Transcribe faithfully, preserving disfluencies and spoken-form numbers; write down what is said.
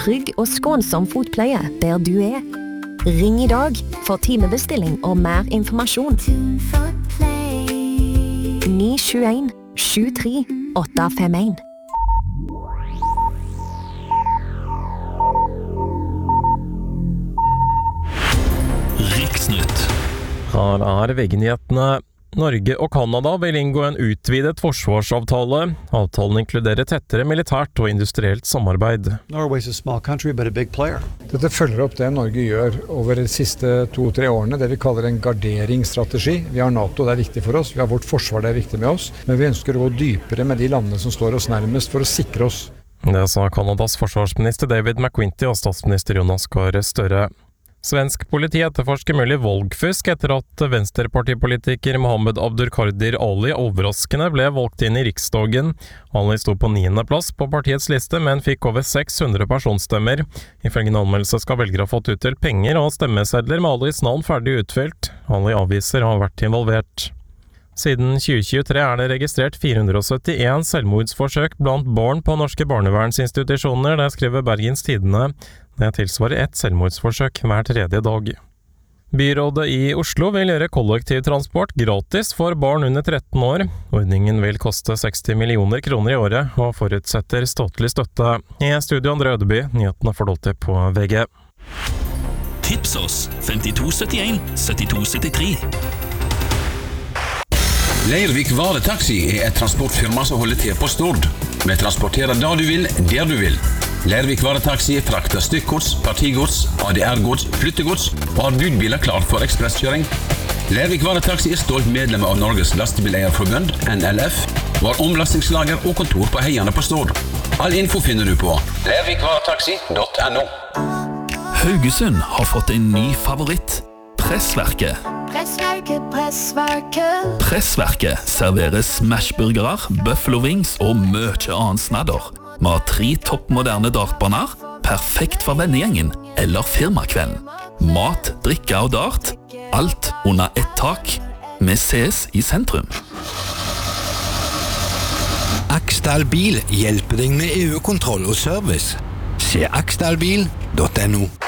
trygg og skånsom fotpleie der du er. Ring i dag for timebestilling og mer informasjon. ni sju en sju tre åtte fem en. Riksnytt. Her er V G-nyhetene. Norge og Kanada vil inngå en utvidet forsvarsavtale. Avtalen inkluderer tettere militært og industrielt samarbeid. Norway's a small country, but a big player. Dette følger opp det Norge gjør over de siste to-tre årene, det vi kaller en garderingsstrategi. Vi har NATO, det er viktig for oss, vi har vårt forsvar, det er viktig med oss, men vi ønsker å gå dypere med de landene som står oss nærmest for å sikre oss. Det sa Kanadas forsvarsminister David McQuinty og statsminister Jonas Gahr Støre. Svensk politi etterforsker mulig valgfusk etter at venstrepartipolitiker Mohammed Abdurkadir Ali overraskende ble valgt inn i Riksdagen. Ali sto på niende plass på partiets liste, men fikk over seks hundre personstemmer. Ifølge en anmeldelse skal velgere ha fått utdelt penger og stemmesedler med Alis navn ferdig utfylt. Ali avviser å ha vært involvert. Siden tjue tjuetre er det registrert fire hundre syttien selvmordsforsøk blant barn på norske barnevernsinstitusjoner, det skriver Bergens Tidende. Det tilsvarer ett selvmordsforsøk hver tredje dag. Byrådet i Oslo vil gjøre kollektivtransport gratis for barn under tretten år. Ordningen vil koste seksti millioner kroner i året, og forutsetter statlig støtte. I studio Andre Ødeby, nyhetene får du til på V G. Tips oss femtito syttien syttito syttitre. Leirvik Varetaxi er et transportfirma som holder til på Stord. Vi transporterer da du vil, der du vil. Leirvik Varetaxi frakter stykkgods, partigods, A D R-gods, flyttegods og har budbiler klar for ekspresskjøring. Leirvik Varetaxi er stolt medlem av Norges Lastebileierforbund, N L F, og har omlastingslager og kontor på Heiane på Stord. All info finner du på leirvik varetaxi punktum no. Haugesund har fått en ny favoritt. Pressverket. Pressverket, pressverket. Pressverket serverer smashburgere, buffalo wings og mye annen snadder. Vi har tre toppmoderne dartbaner, perfekt for vennegjengen eller firmakvelden. Mat, drikke og dart, alt under ett tak. Vi ses i sentrum. Aksdal Bil hjelper deg med E U-kontroll og service. Se aksdalbil punktum no.